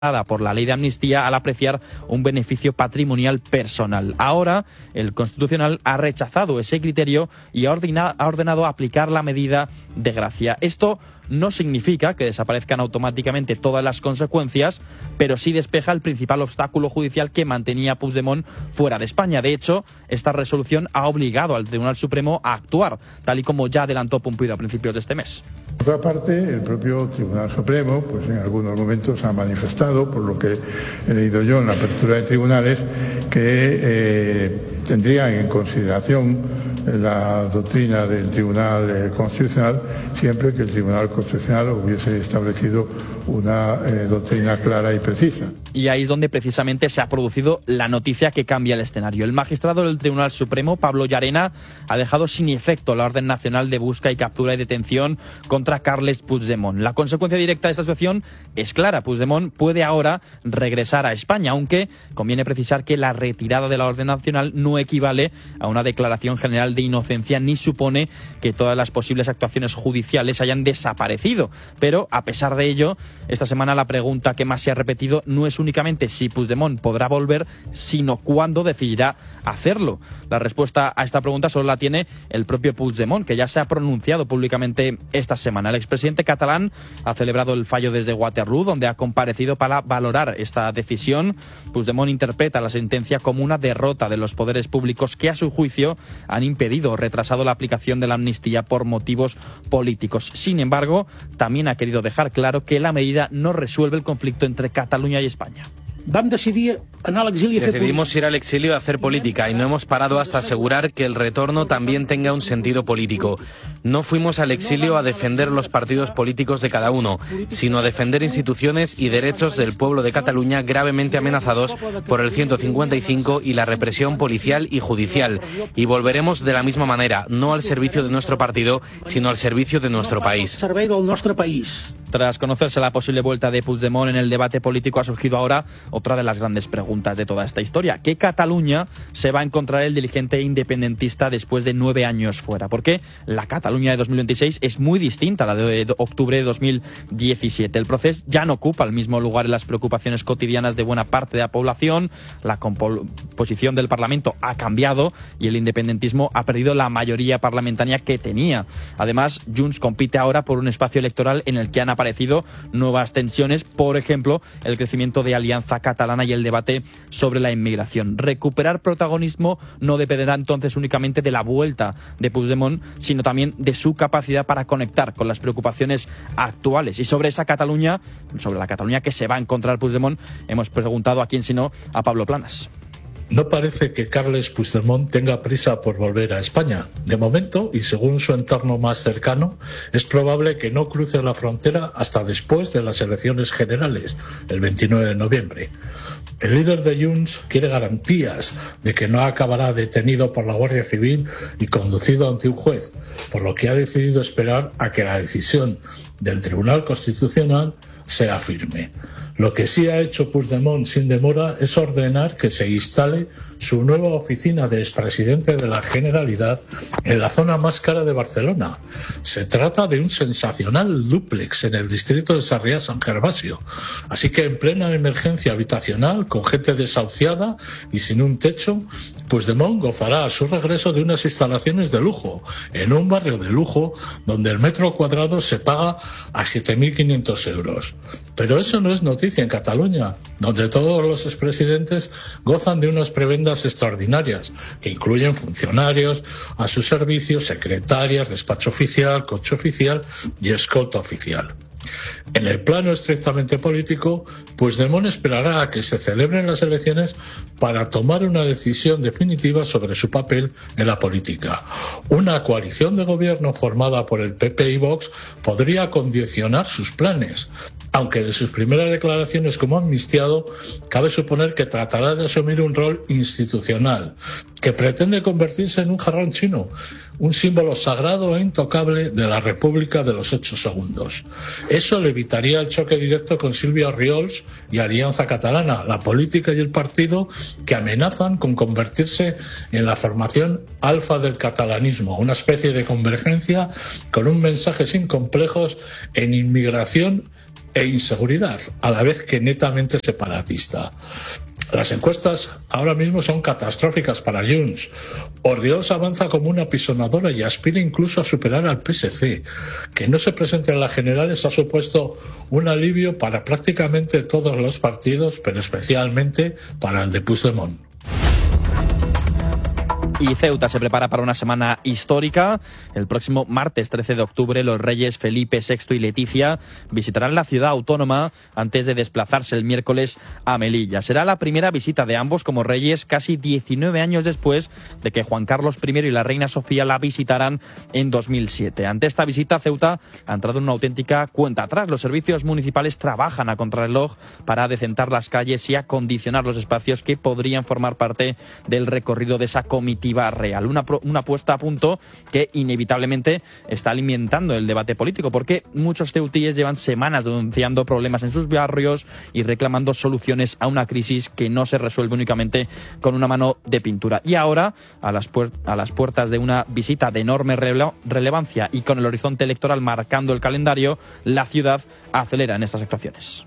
por la ley de amnistía al apreciar un beneficio patrimonial personal. Ahora, el Constitucional ha rechazado ese criterio y ha ordenado aplicar la medida de gracia. Esto no significa que desaparezcan automáticamente todas las consecuencias, pero sí despeja el principal obstáculo judicial que mantenía a Puigdemont fuera de España. De hecho, esta resolución ha obligado al Tribunal Supremo a actuar, tal y como ya adelantó Pumpido a principios de este mes. Por otra parte, el propio Tribunal Supremo, pues en algunos momentos ha manifestado, por lo que he leído yo en la apertura de tribunales, que tendrían en consideración la doctrina del Tribunal Constitucional siempre que el Tribunal Constitucional hubiese establecido una doctrina clara y precisa. Y ahí es donde precisamente se ha producido la noticia que cambia el escenario. El magistrado del Tribunal Supremo, Pablo Llarena, ha dejado sin efecto la orden nacional de busca y captura y detención contra Carles Puigdemont. La consecuencia directa de esta situación es clara. Puigdemont puede ahora regresar a España, aunque conviene precisar que la retirada de la orden nacional no equivale a una declaración general de inocencia ni supone que todas las posibles actuaciones judiciales hayan desaparecido. Pero, a pesar de ello, esta semana la pregunta que más se ha repetido no es únicamente si Puigdemont podrá volver, sino cuándo decidirá hacerlo. La respuesta a esta pregunta solo la tiene el propio Puigdemont, que ya se ha pronunciado públicamente esta semana. El expresidente catalán ha celebrado el fallo desde Waterloo, donde ha comparecido para valorar esta decisión. Puigdemont interpreta la sentencia como una derrota de los poderes públicos que, a su juicio, han impedido o retrasado la aplicación de la amnistía por motivos políticos. Sin embargo, también ha querido dejar claro que la medida no resuelve el conflicto entre Cataluña y España. Decidimos ir al exilio a hacer política y no hemos parado hasta asegurar que el retorno también tenga un sentido político. No fuimos al exilio a defender los partidos políticos de cada uno, sino a defender instituciones y derechos del pueblo de Cataluña gravemente amenazados por el 155 y la represión policial y judicial. Y volveremos de la misma manera, no al servicio de nuestro partido, sino al servicio de nuestro país. Tras conocerse la posible vuelta de Puigdemont en el debate político, ha surgido ahora otra de las grandes preguntas de toda esta historia. ¿Qué Cataluña se va a encontrar el dirigente independentista después de 9 años fuera? Porque la Cataluña de 2026 es muy distinta a la de octubre de 2017. El proceso ya no ocupa el mismo lugar en las preocupaciones cotidianas de buena parte de la población, la composición del Parlamento ha cambiado y el independentismo ha perdido la mayoría parlamentaria que tenía. Además, Junts compite ahora por un espacio electoral en el que han aparecido nuevas tensiones, por ejemplo, el crecimiento de Alianza Catalana y el debate sobre la inmigración. Recuperar protagonismo no dependerá entonces únicamente de la vuelta de Puigdemont, sino también de su capacidad para conectar con las preocupaciones actuales. Y sobre esa Cataluña, sobre la Cataluña que se va a encontrar Puigdemont, hemos preguntado a quién sino a Pablo Planas. No parece que Carles Puigdemont tenga prisa por volver a España. De momento, y según su entorno más cercano, es probable que no cruce la frontera hasta después de las elecciones generales, el 29 de noviembre. El líder de Junts quiere garantías de que no acabará detenido por la Guardia Civil y conducido ante un juez, por lo que ha decidido esperar a que la decisión del Tribunal Constitucional sea firme. Lo que sí ha hecho Puigdemont sin demora es ordenar que se instale su nueva oficina de expresidente de la Generalitat en la zona más cara de Barcelona. Se trata de un sensacional dúplex en el distrito de Sarriá-San Gervasio. Así que en plena emergencia habitacional, con gente desahuciada y sin un techo, Puigdemont gozará a su regreso de unas instalaciones de lujo, en un barrio de lujo donde el metro cuadrado se paga a 7.500 euros. Pero eso no es noticia en Cataluña, donde todos los expresidentes gozan de unas prebendas extraordinarias, que incluyen funcionarios a su servicio, secretarias, despacho oficial, coche oficial y escolta oficial. En el plano estrictamente político, Puigdemont esperará a que se celebren las elecciones para tomar una decisión definitiva sobre su papel en la política. Una coalición de gobierno formada por el PP y Vox podría condicionar sus planes, aunque de sus primeras declaraciones como amnistiado cabe suponer que tratará de asumir un rol institucional, que pretende convertirse en un jarrón chino, un símbolo sagrado e intocable de la República de los 8 segundos. Eso le evitaría el choque directo con Sílvia Riols y Alianza Catalana, la política y el partido que amenazan con convertirse en la formación alfa del catalanismo, una especie de convergencia con un mensaje sin complejos en inmigración e inseguridad, a la vez que netamente separatista. Las encuestas ahora mismo son catastróficas para Junts. Oriols avanza como una pisonadora y aspira incluso a superar al PSC. Que no se presente en las generales ha supuesto un alivio para prácticamente todos los partidos, pero especialmente para el de Puigdemont. Y Ceuta se prepara para una semana histórica. El próximo martes 13 de octubre los reyes Felipe VI y Leticia visitarán la ciudad autónoma antes de desplazarse el miércoles a Melilla. Será la primera visita de ambos como reyes casi 19 años después de que Juan Carlos I y la reina Sofía la visitaran en 2007. Ante esta visita, Ceuta ha entrado en una auténtica cuenta atrás. Los servicios municipales trabajan a contrarreloj para adecentar las calles y acondicionar los espacios que podrían formar parte del recorrido de esa comitiva real. Una puesta a punto que inevitablemente está alimentando el debate político, porque muchos ceutíes llevan semanas denunciando problemas en sus barrios y reclamando soluciones a una crisis que no se resuelve únicamente con una mano de pintura. Y ahora, a las puertas de una visita de enorme relevancia y con el horizonte electoral marcando el calendario, la ciudad acelera en estas actuaciones.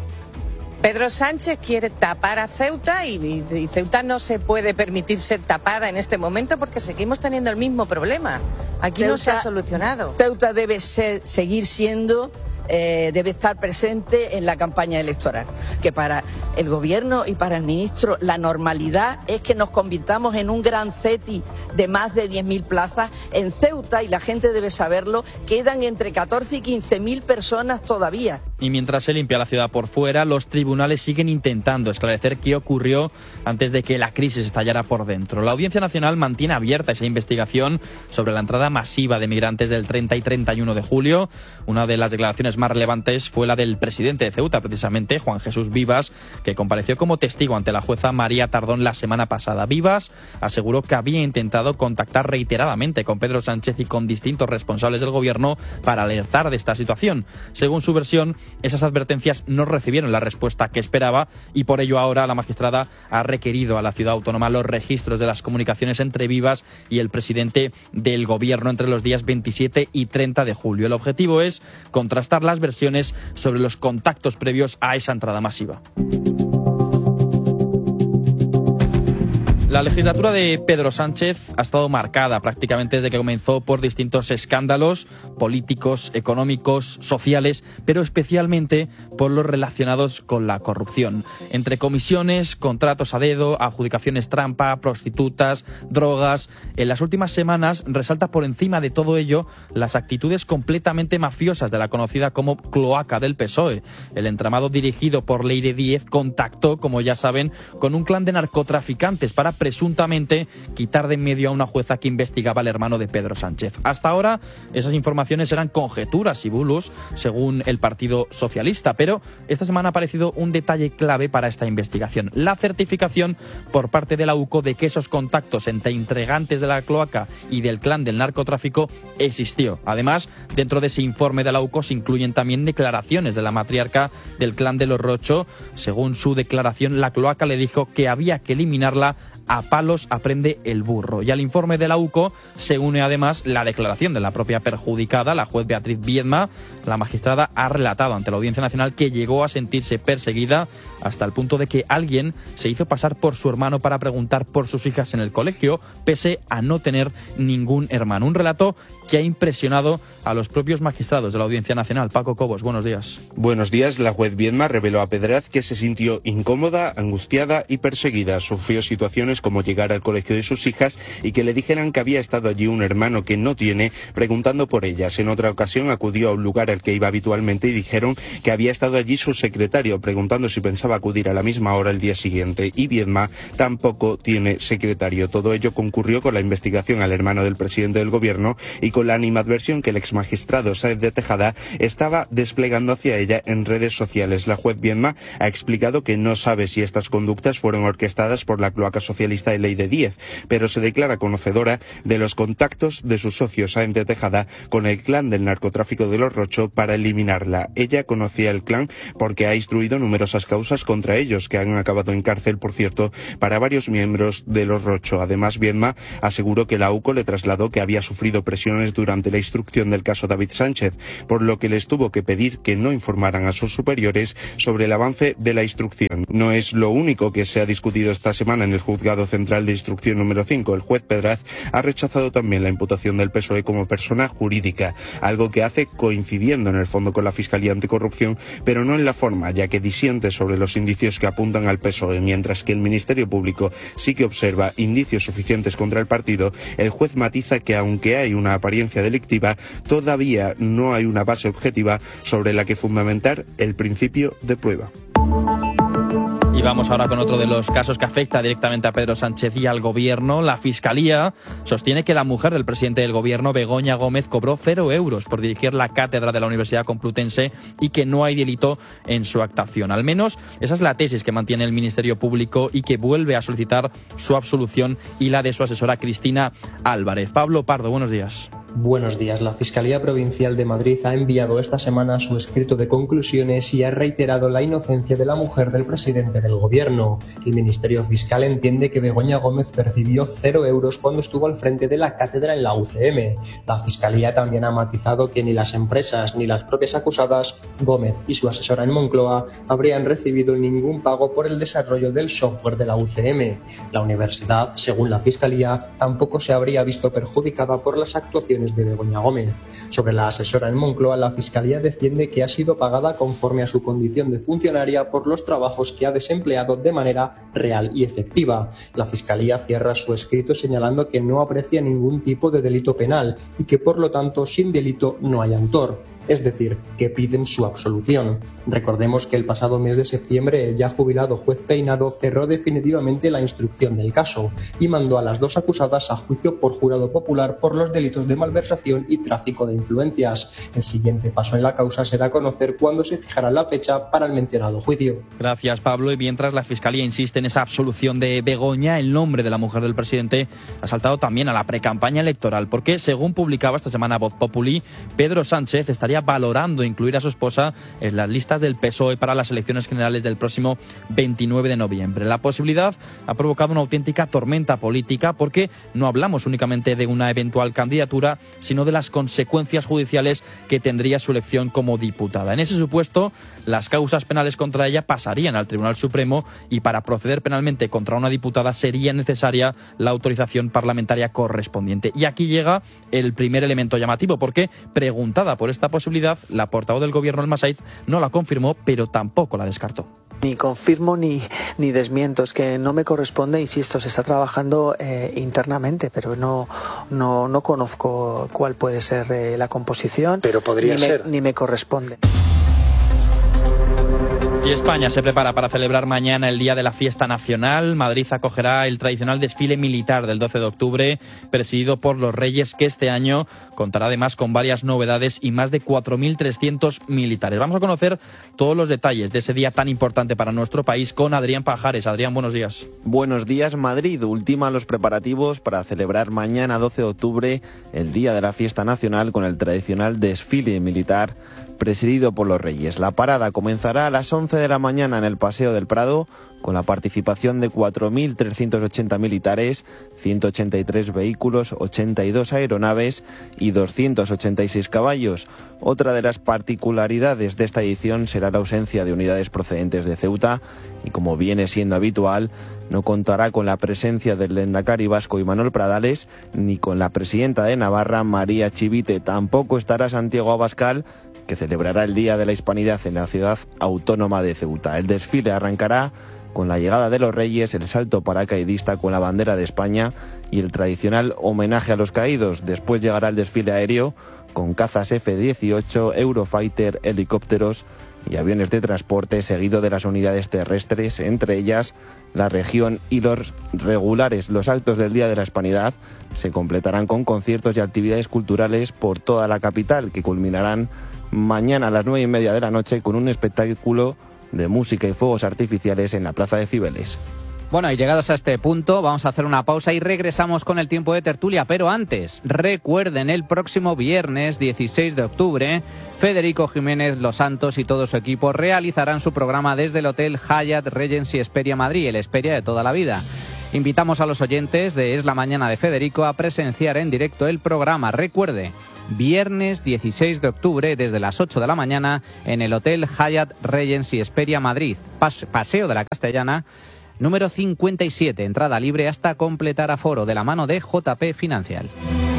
Pedro Sánchez quiere tapar a Ceuta y Ceuta no se puede permitir ser tapada en este momento porque seguimos teniendo el mismo problema. Aquí Ceuta, no se ha solucionado. Ceuta debe seguir siendo, debe estar presente en la campaña electoral. Que para el gobierno y para el ministro la normalidad es que nos convirtamos en un gran CETI de más de 10.000 plazas. En Ceuta, y la gente debe saberlo, quedan entre 14 y 15.000 personas todavía. Y mientras se limpia la ciudad por fuera, los tribunales siguen intentando esclarecer qué ocurrió antes de que la crisis estallara por dentro. La Audiencia Nacional mantiene abierta esa investigación sobre la entrada masiva de migrantes del 30 y 31 de julio. Una de las declaraciones más relevantes fue la del presidente de Ceuta, precisamente, Juan Jesús Vivas, que compareció como testigo ante la jueza María Tardón la semana pasada. Vivas aseguró que había intentado contactar reiteradamente con Pedro Sánchez y con distintos responsables del gobierno para alertar de esta situación. Según su versión, esas advertencias no recibieron la respuesta que esperaba y por ello ahora la magistrada ha requerido a la ciudad autónoma los registros de las comunicaciones entre Vivas y el presidente del gobierno entre los días 27 y 30 de julio. El objetivo es contrastar las versiones sobre los contactos previos a esa entrada masiva. La legislatura de Pedro Sánchez ha estado marcada prácticamente desde que comenzó por distintos escándalos políticos, económicos, sociales, pero especialmente por los relacionados con la corrupción. Entre comisiones, contratos a dedo, adjudicaciones trampa, prostitutas, drogas. En las últimas semanas resalta por encima de todo ello las actitudes completamente mafiosas de la conocida como cloaca del PSOE. El entramado dirigido por Leire Díez contactó, como ya saben, con un clan de narcotraficantes para presuntamente quitar de en medio a una jueza que investigaba al hermano de Pedro Sánchez. Hasta ahora, esas informaciones eran conjeturas y bulos, según el Partido Socialista, pero esta semana ha aparecido un detalle clave para esta investigación: la certificación por parte de la UCO de que esos contactos entre integrantes de la cloaca y del clan del narcotráfico existió. Además, dentro de ese informe de la UCO se incluyen también declaraciones de la matriarca del clan de los Rocho. Según su declaración, la cloaca le dijo que había que eliminarla. A palos aprende el burro. Y al informe de la UCO se une además la declaración de la propia perjudicada, la juez Beatriz Viedma. La magistrada ha relatado ante la Audiencia Nacional que llegó a sentirse perseguida hasta el punto de que alguien se hizo pasar por su hermano para preguntar por sus hijas en el colegio, pese a no tener ningún hermano. Un relato que ha impresionado a los propios magistrados de la Audiencia Nacional. Paco Cobos, buenos días. Buenos días. La juez Viedma reveló a Pedraz que se sintió incómoda, angustiada y perseguida. Sufrió situaciones como llegar al colegio de sus hijas y que le dijeran que había estado allí un hermano que no tiene, preguntando por ellas. En otra ocasión acudió a un lugar al que iba habitualmente y dijeron que había estado allí su secretario, preguntando si pensaba acudir a la misma hora el día siguiente. Y Viedma tampoco tiene secretario. Todo ello concurrió con la investigación al hermano del presidente del gobierno y con la animadversión que el exmagistrado Sáez de Tejada estaba desplegando hacia ella en redes sociales. La juez Viedma ha explicado que no sabe si estas conductas fueron orquestadas por la cloaca social socialista Leire Díez, pero se declara conocedora de los contactos de sus socios Sáenz de Tejada con el clan del narcotráfico de los Rocho para eliminarla. Ella conocía el clan porque ha instruido numerosas causas contra ellos, que han acabado en cárcel, por cierto, para varios miembros de los Rocho. Además, Viedma aseguró que la UCO le trasladó que había sufrido presiones durante la instrucción del caso David Sánchez, por lo que les tuvo que pedir que no informaran a sus superiores sobre el avance de la instrucción. No es lo único que se ha discutido esta semana en el Juzgado Central de Instrucción número 5. El juez Pedraz ha rechazado también la imputación del PSOE como persona jurídica, algo que hace coincidiendo en el fondo con la Fiscalía Anticorrupción, pero no en la forma, ya que disiente sobre los indicios que apuntan al PSOE, mientras que el Ministerio Público sí que observa indicios suficientes contra el partido. El juez matiza que aunque hay una apariencia delictiva, todavía no hay una base objetiva sobre la que fundamentar el principio de prueba. Y vamos ahora con otro de los casos que afecta directamente a Pedro Sánchez y al Gobierno. La Fiscalía sostiene que la mujer del presidente del Gobierno, Begoña Gómez, cobró 0 euros por dirigir la cátedra de la Universidad Complutense y que no hay delito en su actuación. Al menos esa es la tesis que mantiene el Ministerio Público y que vuelve a solicitar su absolución y la de su asesora Cristina Álvarez. Pablo Pardo, buenos días. Buenos días. La Fiscalía Provincial de Madrid ha enviado esta semana su escrito de conclusiones y ha reiterado la inocencia de la mujer del presidente del Gobierno. El Ministerio Fiscal entiende que Begoña Gómez percibió 0 euros cuando estuvo al frente de la cátedra en la UCM. La Fiscalía también ha matizado que ni las empresas ni las propias acusadas, Gómez y su asesora en Moncloa, habrían recibido ningún pago por el desarrollo del software de la UCM. La universidad, según la Fiscalía, tampoco se habría visto perjudicada por las actuaciones de Begoña Gómez. Sobre la asesora en Moncloa, la Fiscalía defiende que ha sido pagada conforme a su condición de funcionaria por los trabajos que ha desempeñado de manera real y efectiva. La Fiscalía cierra su escrito señalando que no aprecia ningún tipo de delito penal y que por lo tanto sin delito no hay autor, es decir, que piden su absolución. Recordemos que el pasado mes de septiembre el ya jubilado juez Peinado cerró definitivamente la instrucción del caso y mandó a las dos acusadas a juicio por jurado popular por los delitos de malversación y tráfico de influencias. El siguiente paso en la causa será conocer cuándo se fijará la fecha para el mencionado juicio. Gracias, Pablo. Y mientras la Fiscalía insiste en esa absolución de Begoña, el nombre de la mujer del presidente ha saltado también a la precampaña electoral, porque según publicaba esta semana Voz Populi, Pedro Sánchez estaría valorando incluir a su esposa en las listas del PSOE para las elecciones generales del próximo 29 de noviembre. La posibilidad ha provocado una auténtica tormenta política porque no hablamos únicamente de una eventual candidatura, sino de las consecuencias judiciales que tendría su elección como diputada. En ese supuesto, las causas penales contra ella pasarían al Tribunal Supremo y para proceder penalmente contra una diputada sería necesaria la autorización parlamentaria correspondiente. Y aquí llega el primer elemento llamativo, porque preguntada por esta posibilidad, la portavoz del Gobierno, Alma Saíz, no la confirmó, pero tampoco la descartó. Ni confirmo ni desmiento, es que no me corresponde, insisto, se está trabajando internamente, pero no conozco cuál puede ser la composición. Pero podría ser. Ni me corresponde. Y España se prepara para celebrar mañana el Día de la Fiesta Nacional. Madrid acogerá el tradicional desfile militar del 12 de octubre, presidido por los Reyes, que este año contará además con varias novedades y más de 4.300 militares. Vamos a conocer todos los detalles de ese día tan importante para nuestro país con Adrián Pajares. Adrián, buenos días. Buenos días. Madrid ultima los preparativos para celebrar mañana 12 de octubre el Día de la Fiesta Nacional con el tradicional desfile militar presidido por los Reyes. La parada comenzará a las 11 de la mañana en el Paseo del Prado, con la participación de 4.380 militares, 183 vehículos, 82 aeronaves y 286 caballos. Otra de las particularidades de esta edición será la ausencia de unidades procedentes de Ceuta y, como viene siendo habitual, no contará con la presencia del lehendakari vasco Imanol Pradales ni con la presidenta de Navarra, María Chivite. Tampoco estará Santiago Abascal, que celebrará el Día de la Hispanidad en la ciudad autónoma de Ceuta. El desfile arrancará con la llegada de los Reyes, el salto paracaidista con la bandera de España y el tradicional homenaje a los caídos. Después llegará el desfile aéreo con cazas F-18, Eurofighter, helicópteros y aviones de transporte, seguido de las unidades terrestres, entre ellas la Región y los regulares. Los actos del Día de la Hispanidad se completarán con conciertos y actividades culturales por toda la capital, que culminarán mañana a las 9:30 de la noche con un espectáculo de música y fuegos artificiales en la Plaza de Cibeles. Bueno, y llegados a este punto, vamos a hacer una pausa y regresamos con el tiempo de tertulia. Pero antes, recuerden, el próximo viernes 16 de octubre, Federico Jiménez Los Santos y todo su equipo realizarán su programa desde el Hotel Hyatt Regency Hesperia Madrid, el Hesperia de toda la vida. Invitamos a los oyentes de Es la Mañana de Federico a presenciar en directo el programa. Recuerde, viernes 16 de octubre desde las 8 de la mañana en el Hotel Hyatt Regency Hesperia Madrid, Paseo de la Castellana, número 57, entrada libre hasta completar aforo, de la mano de JP Financial.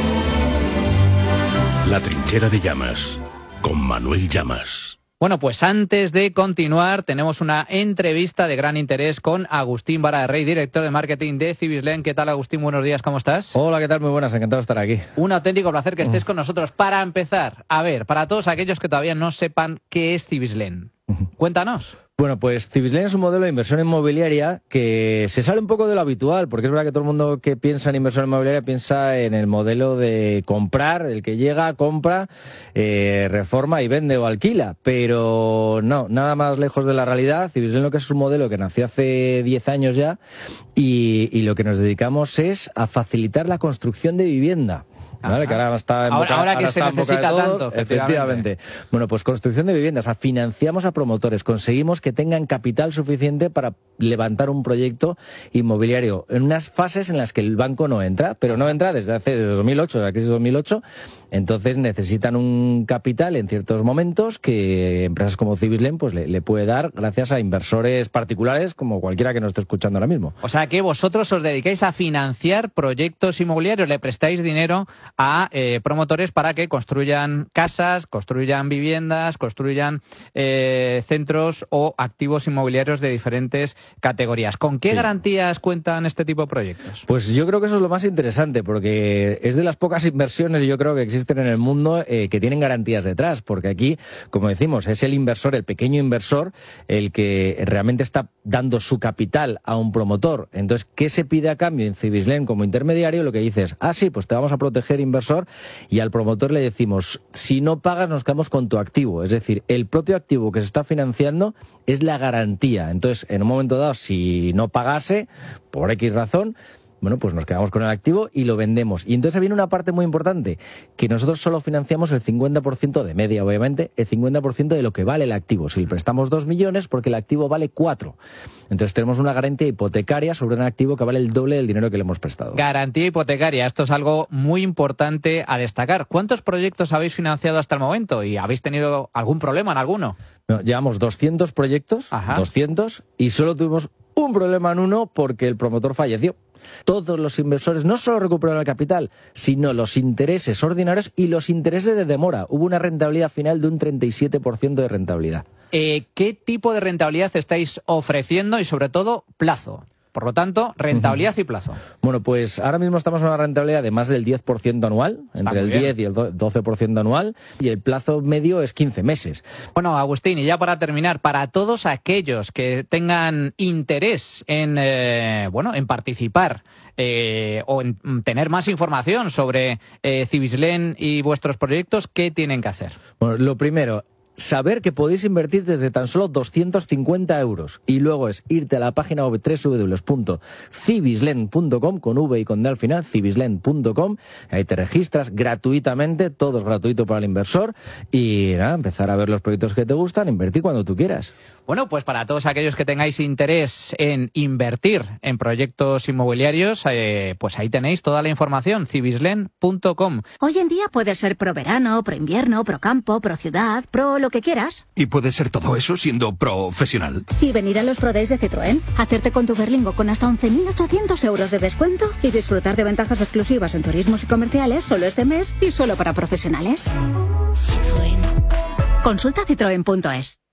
La Trinchera de Llamas, con Manuel Llamas. Bueno, pues antes de continuar, tenemos una entrevista de gran interés con Agustín Vara de Rey, director de marketing de Cibislen. ¿Qué tal, Agustín? Buenos días, ¿cómo estás? Hola, ¿qué tal? Muy buenas, encantado de estar aquí. Un auténtico placer que estés con nosotros. Para empezar, a ver, para todos aquellos que todavía no sepan qué es Cibislen, cuéntanos. Bueno, pues Cibislen es un modelo de inversión inmobiliaria que se sale un poco de lo habitual, porque es verdad que todo el mundo que piensa en inversión inmobiliaria piensa en el modelo de comprar, el que llega, compra, reforma y vende o alquila, pero no, nada más lejos de la realidad. Cibislen lo que es un modelo que nació hace 10 años ya y lo que nos dedicamos es a facilitar la construcción de vivienda. ¿Vale? Que ahora está en boca, ahora que se necesita tanto, efectivamente. Bueno, pues construcción de viviendas. O sea, financiamos a promotores, conseguimos que tengan capital suficiente para levantar un proyecto inmobiliario en unas fases en las que el banco no entra, pero no entra desde 2008, la crisis de 2008. Entonces necesitan un capital en ciertos momentos que empresas como Cibislen pues le puede dar gracias a inversores particulares como cualquiera que nos esté escuchando ahora mismo. O sea que vosotros os dedicáis a financiar proyectos inmobiliarios, le prestáis dinero a promotores para que construyan casas, construyan viviendas, construyan centros o activos inmobiliarios de diferentes categorías. ¿Con qué garantías cuentan este tipo de proyectos? Pues yo creo que eso es lo más interesante, porque es de las pocas inversiones, yo creo, que existen en el mundo que tienen garantías detrás, porque aquí, como decimos, es el inversor, el pequeño inversor, el que realmente está dando su capital a un promotor. Entonces, ¿qué se pide a cambio en Cibislen como intermediario? Lo que dices, sí, pues te vamos a proteger, inversor, y al promotor le decimos, si no pagas nos quedamos con tu activo, es decir, el propio activo que se está financiando es la garantía. Entonces, en un momento dado, si no pagase, por X razón, bueno, pues nos quedamos con el activo y lo vendemos. Y entonces viene una parte muy importante, que nosotros solo financiamos el 50% de media, obviamente, el 50% de lo que vale el activo. Si le prestamos 2 millones, porque el activo vale 4. Entonces tenemos una garantía hipotecaria sobre un activo que vale el doble del dinero que le hemos prestado. Garantía hipotecaria, esto es algo muy importante a destacar. ¿Cuántos proyectos habéis financiado hasta el momento? ¿Y habéis tenido algún problema en alguno? No, llevamos 200 proyectos, 200, y solo tuvimos un problema en uno porque el promotor falleció. Todos los inversores no solo recuperaron el capital, sino los intereses ordinarios y los intereses de demora. Hubo una rentabilidad final de un 37% de rentabilidad. ¿Qué tipo de rentabilidad estáis ofreciendo y, sobre todo, plazo? Por lo tanto, rentabilidad y plazo. Bueno, pues ahora mismo estamos en una rentabilidad de más del 10% anual, entre el 10 y el 12% anual, y el plazo medio es 15 meses. Bueno, Agustín, y ya para terminar, para todos aquellos que tengan interés en, en participar o en tener más información sobre Cibislen y vuestros proyectos, ¿qué tienen que hacer? Bueno, lo primero, saber que podéis invertir desde tan solo 250 euros. Y luego es irte a la página web www.cibislen.com, con V y con D al final, cibislen.com. Ahí te registras gratuitamente, todo es gratuito para el inversor. Y nada, empezar a ver los proyectos que te gustan, invertir cuando tú quieras. Bueno, pues para todos aquellos que tengáis interés en invertir en proyectos inmobiliarios, pues ahí tenéis toda la información, cibislen.com. Hoy en día puedes ser pro verano, pro invierno, pro campo, pro ciudad, pro lo que quieras. Y puede ser todo eso siendo profesional. Y venir a los Pro Days de Citroën, hacerte con tu Berlingo con hasta 11.800 euros de descuento y disfrutar de ventajas exclusivas en turismos y comerciales solo este mes y solo para profesionales. Citroën. Consulta citroen.es.